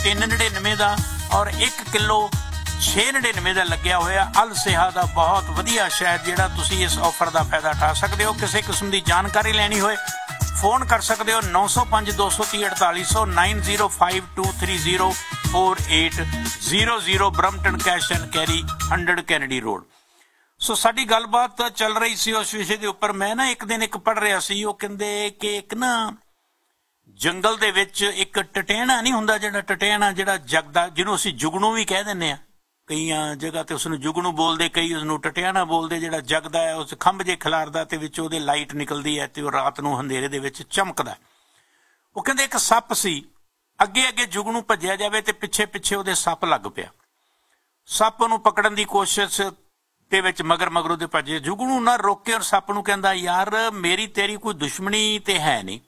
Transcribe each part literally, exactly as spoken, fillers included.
तीन नड़िनवे का और एक किलो छे नड़िनवे का लग्या होया अल सेहा का बहुत वधिया शहद जिहड़ा तुसीं इस ऑफर का फायदा उठा सकते हो। किसी किस्म की जानकारी लैनी होए फोन कर सकते हो नौ सौ पाँच दो सौ तीह अड़ताली सौ nine zero five to three zero four eight zero zero Brampton cash and carry hundred Kennedy road. सो साडी गलबात चल रही सी उस विषय के उपर। मैं ना एक दिन एक पढ़ रहा सी, वो कहंदे कि एक ना जंगल दे विच एक टटैना नहीं हुंदा, जिहड़ा टटैना जिहड़ा जगदा जिहनूं असीं जुगनू भी कह दिंदे आ, कई जगह ते उसनूं जुगनू बोलदे, कई उसनूं टटैना बोलदे, जिहड़ा जगदा है उस खंभ जे खिलारदा ते विच ओहदे लाइट निकलदी है ते ओह रात नूं अंधेरे दे विच चमकदा। वो कहंदे एक सप सी, अगे अगे जुगनू भज्जिया जावे ते पिछे पिछे ओहदे सप लग पिया। सप नूं पकड़न दी कोशिश दे विच मगर मगर ओहदे भज्जे। जुगनू ना रोके और सप नूं कहंदा यार मेरी तेरी कोई दुश्मनी ते है नहीं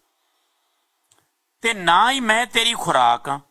ते ना ही मैं तेरी खुराक हाँ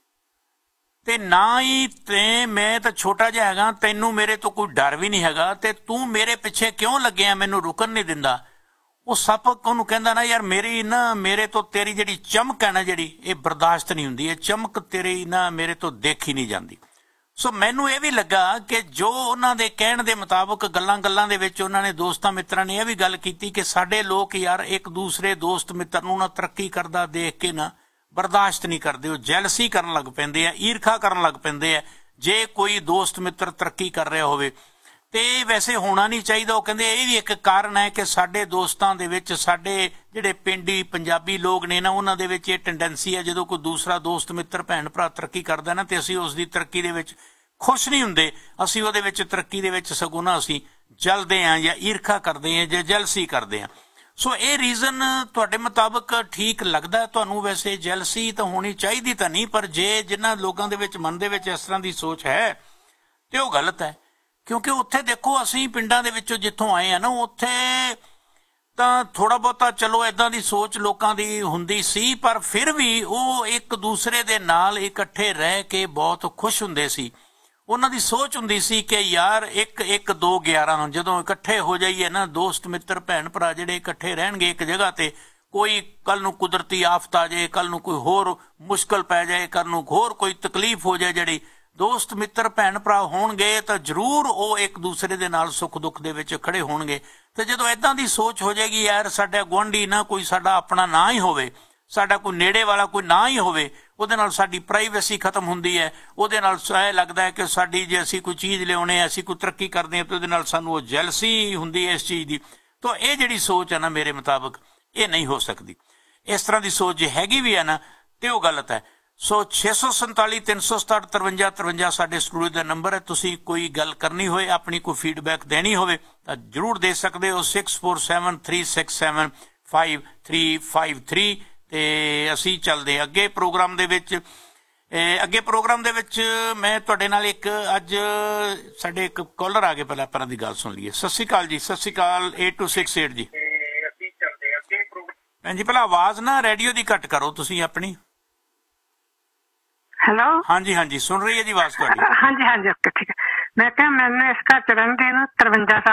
ते ना ही ते मैं तो छोटा जिहा हैगा, तैनू मेरे तो कोई डर भी नहीं हैगा ते तू मेरे पिछे क्यों लग्या मैनू रुकन नहीं दिंदा। वो सप ओनू कहंदा ना यार मेरी ना मेरे तो तेरी जिहड़ी चमक है ना जिहड़ी ये बर्दाश्त नहीं हुंदी, ये चमक तेरी ना मेरे तो देखी नहीं जाती। सो मैनू ये भी लगा कि जो उन्हां दे कहण दे मुताबक गल्लां गल्लां दे विच उन्हां ने दोस्तां मित्रां ने यह भी गल कीती कि साडे लोग यार एक दूसरे दोस्त मित्र नूं ना तरक्की करदा देख के ना बर्दाश्त नहीं करते, वो जैलसी करन लग पैंदे आ, ईरखा करन लग पैंदे आ जे कोई दोस्त मित्र तरक्की कर रहा होवे ते वैसे होना नहीं चाहिए। वो कहंदे ये भी एक कारण है कि साडे दोस्तां दे विच साडे जिहड़े पिंडी पंजाबी लोग ने ना उन्हां दे विच ये टेंडेंसी है जदों कोई दूसरा दोस्त मित्र भैन भरा तरक्की करदा ना ते असीं उस दी तरक्की दे विच खुश नहीं हुंदे, असीं उहदे विच तरक्की दे विच सगों ना असीं जलदे आ या ईरखा करदे आ ਜਾਂ जैलसी करदे आ। सो ये रीजन तुहाडे मुताबक ठीक लगदा है तुहानूं? वैसे जैलसी तो होनी चाहिए तो नहीं, पर जे जिन्हां लोगों दे विच मन दे विच इस तरह की सोच है तो वह गलत है। क्योंकि उत्थे देखो असीं पिंडां दे विचों जित्थों आए हैं ना उत्थे तां थोड़ा बहुता चलो इदां दी सोच लोकां दी हुंदी सी, पर फिर भी वो एक दूसरे दे नाल इकट्ठे रह के बहुत खुश हुंदे सी। उन्हां दी सोच हुंदी सी कि यार एक एक दो ग्यारह जदों इकट्ठे हो जाइए ना दोस्त मित्र भैन भरा जिहड़े इकट्ठे रहणगे एक जगह ते, कोई कल नूं कुदरती आफत आ जाए, कल नूं कोई होर मुश्किल पै जाए, कल नूं होर कोई तकलीफ हो जाए, जिहड़ी दोस्त मित्र भैन भरा होणगे तो जरूर वो एक दूसरे दे नाल सुख दुख दे विच खड़े होणगे। ते जदों इदां दी सोच हो जाएगी यार साडा गुआंढी ना कोई साडा अपना ना ही होवे, साडा कोई नेड़े वाला कोई ना ही होवे, ਉਹਦੇ ਨਾਲ ਸਾਡੀ ਪ੍ਰਾਈਵੇਸੀ ਖਤਮ ਹੁੰਦੀ ਹੈ, ਉਹਦੇ ਨਾਲ ਇਹ ਲੱਗਦਾ ਹੈ ਕਿ ਸਾਡੀ ਜੇ ਅਸੀਂ ਕੋਈ ਚੀਜ਼ ਲਿਆਉਣੇ ਅਸੀਂ ਕੋਈ ਤਰੱਕੀ ਕਰਦੇ ਹਾਂ ਤਾਂ ਉਹਦੇ ਨਾਲ ਸਾਨੂੰ ਉਹ ਜੈਲਸੀ ਹੁੰਦੀ ਹੈ ਇਸ ਚੀਜ਼ ਦੀ। ਤਾਂ ਇਹ ਜਿਹੜੀ ਸੋਚ ਹੈ ਨਾ ਮੇਰੇ ਮੁਤਾਬਕ ਇਹ ਨਹੀਂ ਹੋ ਸਕਦੀ। ਇਸ ਤਰ੍ਹਾਂ ਦੀ ਸੋਚ ਜੇ ਹੈਗੀ ਵੀ ਹੈ ਨਾ ਤੇ ਉਹ ਗਲਤ ਹੈ। ਸੋ ਛੇ ਸੌ ਸੰਤਾਲੀ ਤਿੰਨ ਸੌ ਸਤਾਹਠ ਤਰਵੰਜਾ ਤਰਵੰਜਾ ਸਾਡੇ ਸਟੂਡੀਓ ਦਾ ਨੰਬਰ ਹੈ। ਤੁਸੀਂ ਕੋਈ ਗੱਲ ਕਰਨੀ ਹੋਏ ਆਪਣੀ ਕੋਈ ਫੀਡਬੈਕ ਦੇਣੀ ਹੋਵੇ ਤਾਂ ਜ਼ਰੂਰ ਦੇ ਸਕਦੇ ਹੋ six four seven three six seven five three five three. ਤੇ ਅਸੀਂ ਚੱਲਦੇ ਅੱਗੇ ਪ੍ਰੋਗਰਾਮ ਦੇ ਵਿੱਚ। ਅੱਗੇ ਪ੍ਰੋਗਰਾਮ ਦੇ ਵਿੱਚ ਮੈਂ ਤੁਹਾਡੇ ਨਾਲ ਇੱਕ ਅੱਜ ਸਾਡੇ ਇੱਕ ਕਾਲਰ ਆ ਗਏ, ਪਹਿਲਾਂ ਆਪਾਂ ਦੀ ਗੱਲ ਸੁਣ ਲਈਏ। ਸਤਿ ਸ਼੍ਰੀ ਅਕਾਲ ਜੀ। ਸਤਿ ਸ਼੍ਰੀ ਅਕਾਲ ਏਟ ਟੂ ਸਿਕਸ ਏਟ ਜੀ। ਭੈਣ ਜੀ ਪਹਿਲਾਂ ਆਵਾਜ਼ ਨਾ ਰੇਡੀਓ ਦੀ ਘੱਟ ਕਰੋ ਤੁਸੀਂ ਆਪਣੀ। ਹੈਲੋ ਹਾਂਜੀ ਹਾਂਜੀ ਸੁਣ ਰਹੀ ਹੈ ਜੀ ਆਵਾਜ਼ ਤੁਹਾਡੀ। ਹਾਂਜੀ ਹਾਂਜੀ ਓਕੇ ਠੀਕ ਹੈ। ਮੈਂ ਕਿਹਾ ਮੈਨੂੰ ਇਸ ਘਰ ਚ ਰਹਿੰਦੇ ਨੂੰ ਤਰਵੰਜਾ